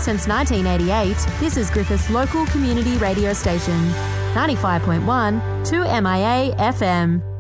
Since 1988, this is Griffith's local community radio station, 95.1 2MIA FM.